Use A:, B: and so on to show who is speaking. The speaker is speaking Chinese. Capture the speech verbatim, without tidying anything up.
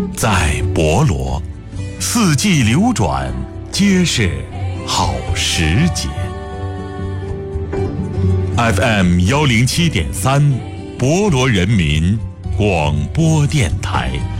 A: 在博罗，四季流转，皆是好时节。F M 幺零七点三，博罗人民广播电台。